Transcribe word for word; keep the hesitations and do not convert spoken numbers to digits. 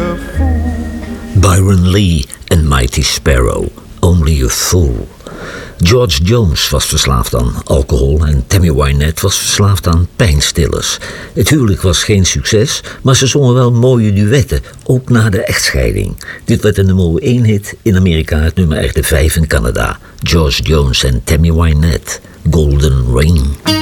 a fool. Byron Lee en Mighty Sparrow, Only a Fool. George Jones was verslaafd aan alcohol en Tammy Wynette was verslaafd aan pijnstillers. Het huwelijk was geen succes, maar ze zongen wel mooie duetten, ook na de echtscheiding. Dit werd een nummer één hit in Amerika, het nummer echte vijf in Canada. George Jones en Tammy Wynette, Golden Rain.